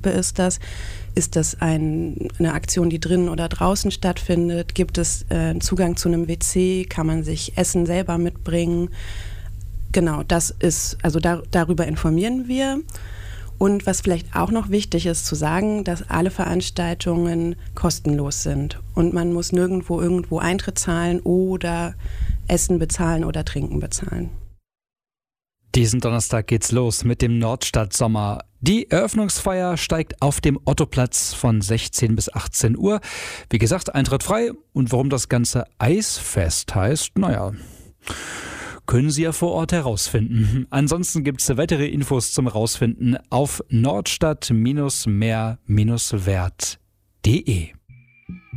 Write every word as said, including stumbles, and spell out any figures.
Zielgruppe ist das? Ist das ein, eine Aktion, die drinnen oder draußen stattfindet? Gibt es äh, Zugang zu einem W C? Kann man sich Essen selber mitbringen? Genau, das ist, also da, darüber informieren wir. Und was vielleicht auch noch wichtig ist zu sagen, dass alle Veranstaltungen kostenlos sind und man muss nirgendwo irgendwo Eintritt zahlen oder Essen bezahlen oder Trinken bezahlen. Diesen Donnerstag geht's los mit dem Nordstadt-Sommer. Die Eröffnungsfeier steigt auf dem Ottoplatz von sechzehn bis achtzehn Uhr. Wie gesagt, Eintritt frei. Und warum das Ganze Eisfest heißt, naja, können Sie ja vor Ort herausfinden. Ansonsten gibt es weitere Infos zum Rausfinden auf nordstadt Bindestrich mehr Bindestrich wert punkt de.